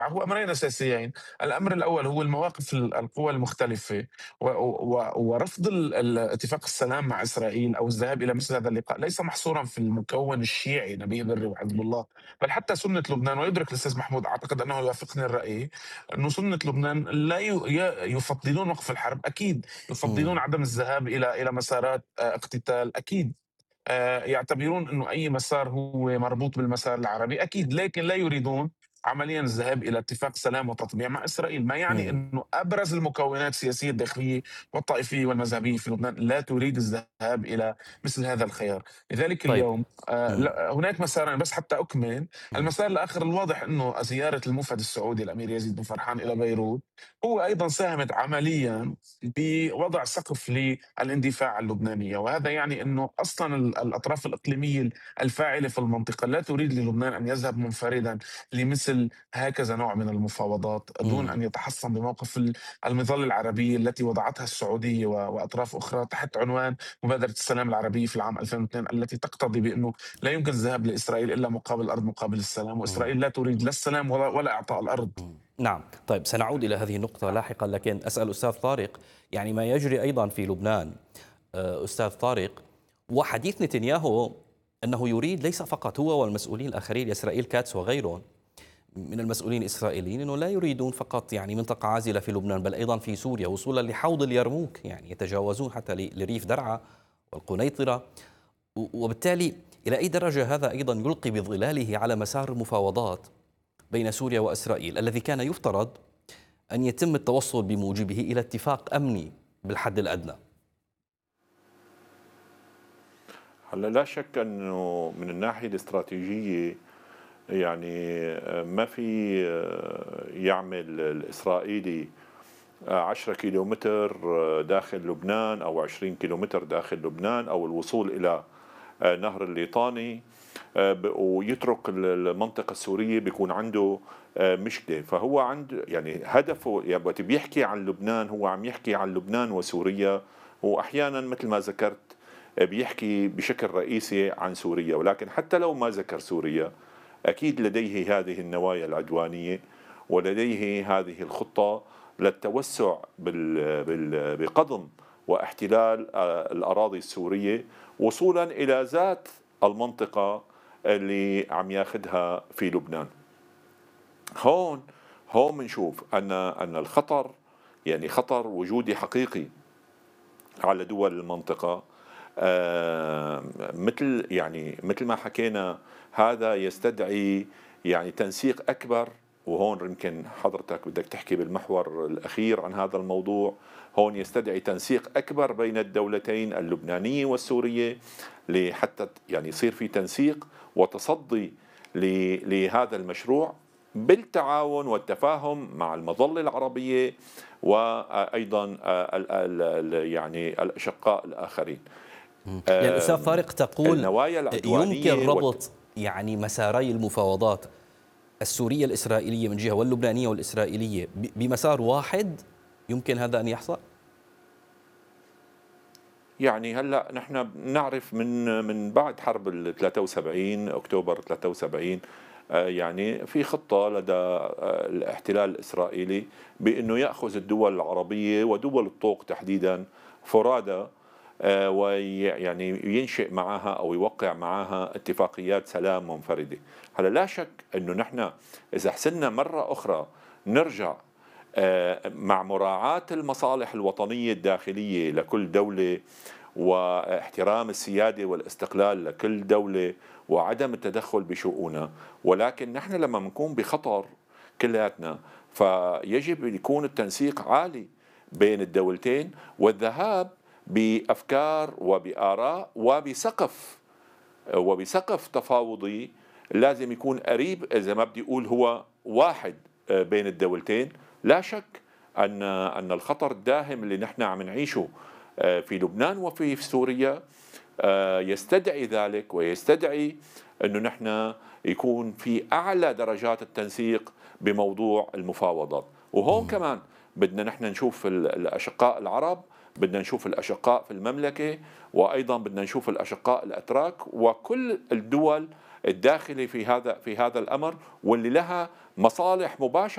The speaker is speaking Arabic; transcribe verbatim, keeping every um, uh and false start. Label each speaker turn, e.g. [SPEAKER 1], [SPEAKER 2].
[SPEAKER 1] هو أمرين أساسيين. الأمر الأول هو المواقف ال القوى المختلفة و و ورفض ال ال اتفاق السلام مع إسرائيل أو الذهاب إلى مثل هذا اللقاء ليس محصورًا في المكون الشيعي نبيه بري وحزب الله، بل حتى سنة لبنان. ويدرك الأستاذ محمود، أعتقد أنه يوافقني الرأي، أنه سنة لبنان لا ي ي يفضلون وقف الحرب أكيد، يفضلون
[SPEAKER 2] إمم،
[SPEAKER 1] عدم الذهاب إلى إلى مسارات آآ اقتتال أكيد. آآ يعتبرون إنه أي مسار هو مربوط بالمسار العربي أكيد، لكن لا يريدون عمليًا الذهاب إلى اتفاق سلام وتطبيع مع إسرائيل، ما يعني
[SPEAKER 2] إمم،
[SPEAKER 1] إنه أبرز المكونات السياسية الداخلية والطائفية والمذهبية في لبنان لا تريد الذهاب إلى مثل هذا الخيار. لذلك
[SPEAKER 2] طيب،
[SPEAKER 1] اليوم آآ
[SPEAKER 2] إمم،
[SPEAKER 1] ل هناك مسارين بس حتى أكمل.
[SPEAKER 2] إمم،
[SPEAKER 1] المسار الآخر الواضح إنه زيارة الموفد السعودي الأمير يزيد بن فرحان إلى بيروت هو أيضًا ساهمت عمليًا بوضع سقف للاندفاع اللبنانية، وهذا يعني إنه أصلًا ال الأطراف الإقليمية الفاعلة في المنطقة لا تريد للبنان أن يذهب منفردًا لمثل هكذا نوع من المفاوضات دون
[SPEAKER 2] إمم،
[SPEAKER 1] أن يتحصن بموقف ال المظلة العربية التي وضعتها السعودية و وأطراف أخرى تحت عنوان مبادرة السلام العربية في العام ألفين واثنين، التي تقتضي بأنه لا يمكن الذهاب لإسرائيل إلا مقابل الأرض مقابل السلام،
[SPEAKER 2] إمم.
[SPEAKER 1] وإسرائيل لا تريد لا السلام ولا ولا إعطاء الأرض.
[SPEAKER 2] إمم. نعم، طيب سنعود إلى هذه النقطة لاحقًا، لكن أسأل أستاذ طارق، يعني ما يجري أيضًا في لبنان آآ، أستاذ طارق، وحديث نتنياهو أنه يريد ليس فقط هو والمسؤولين الآخرين إسرائيل كاتس وغيرهم من المسؤولين الإسرائيليين، أنه لا يريدون فقط يعني منطقة عازلة في لبنان بل أيضًا في سوريا وصولًا لحوض اليرموك، يعني يتجاوزون حتى ل لريف درعا والقنيطرة، و وبالتالي إلى أي درجة هذا أيضًا يلقي بظلاله على مسار المفاوضات بين سوريا وإسرائيل الذي كان يفترض أن يتم التوصل بموجبه إلى اتفاق أمني بالحد الأدنى.
[SPEAKER 3] هلا لا شك انه من الناحيه الاستراتيجيه يعني آه، ما في آه، يعمل الاسرائيلي آه، عشرة كيلومتر آه، داخل لبنان او عشرين كيلومتر داخل لبنان او الوصول الى آه، نهر الليطاني آه، ب- ويترك ال- المنطقه السوريه بيكون عنده آه، مشكله. فهو عنده يعني هدفه، يعني وقت بيحكي عن لبنان هو عم يحكي عن لبنان وسوريا، واحيانا مثل ما ذكرت بيحكي بشكل رئيسي عن سوريا. ولكن حتى لو ما ذكر سوريا أكيد لديه هذه النوايا العدوانية ولديه هذه الخطة للتوسع بال- بال- بقضم واحتلال آه، الأراضي السورية وصولا إلى ذات المنطقة اللي عم ياخدها في لبنان. هون هون بنشوف أن أن الخطر يعني خطر وجودي حقيقي على دول المنطقة. آه، مثل يعني مثل ما حكينا هذا يستدعي يعني تنسيق أكبر. وهون يمكن حضرتك بدك تحكي بالمحور الأخير عن هذا الموضوع. هون يستدعي تنسيق أكبر بين الدولتين اللبنانية والسورية لحتى يعني يصير في تنسيق وتصدي ل- لهذا المشروع بالتعاون والتفاهم مع المظلة العربية وأيضا ال- ال- ال- يعني الأشقاء الآخرين.
[SPEAKER 2] إمم. يعني أستاذ
[SPEAKER 3] آم،
[SPEAKER 2] طارق تقول
[SPEAKER 3] النوايا
[SPEAKER 2] يمكن
[SPEAKER 3] العدوانية والت...
[SPEAKER 2] ربط يعني مساري المفاوضات السورية الإسرائيلية من جهة واللبنانية والإسرائيلية ب بمسار واحد، يمكن هذا أن يحصل؟
[SPEAKER 3] يعني هلا نحن بنعرف من من بعد حرب ال ثلاثة وسبعين اكتوبر ثلاثة وسبعين آه، يعني في خطه لدى آه، الاحتلال الاسرائيلي بانه ياخذ الدول العربيه ودول الطوق تحديدا فرادى ويعني ينشئ معها او يوقع معها اتفاقيات سلام منفرده. هلا لا شك انه نحن اذا حسنا مره اخرى نرجع آه، مع مراعاة المصالح الوطنية الداخلية لكل دولة واحترام السيادة والاستقلال لكل دولة وعدم التدخل بشؤونها. ولكن نحن لما نكون بخطر كلياتنا فيجب أن يكون التنسيق عالي بين الدولتين والذهاب بأفكار وبآراء وبسقف وبسقف تفاوضي لازم يكون قريب، إذا ما بدي أقول هو واحد آه، بين الدولتين. لا شك أن أن الخطر الداهم اللي نحن عم نعيشه آه، في لبنان وفي سوريا آه، يستدعي ذلك ويستدعي أنه نحن يكون في أعلى درجات التنسيق بموضوع المفاوضات. وهون
[SPEAKER 2] إمم.
[SPEAKER 3] كمان بدنا نحن نشوف ال- الأشقاء العرب، بدنا نشوف الأشقاء في المملكة، وأيضا بدنا نشوف الأشقاء الأتراك وكل الدول الداخلة في هذا في هذا الأمر واللي لها مصالح مباشرة